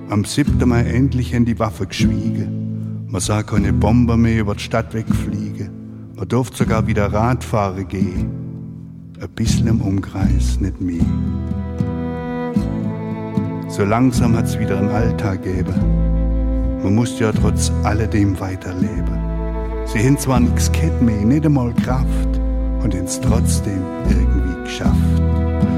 Am 7. Mai endlich in die Waffe geschwiegen. Man sah keine Bomber mehr über die Stadt wegfliegen. Man durfte sogar wieder Radfahren gehen. Ein bisschen im Umkreis, nicht mehr. So langsam hat's wieder einen Alltag gegeben. Man musste ja trotz alledem weiterleben. Sie haben zwar nix gehabt mehr, nicht einmal Kraft, und haben's trotzdem irgendwie geschafft.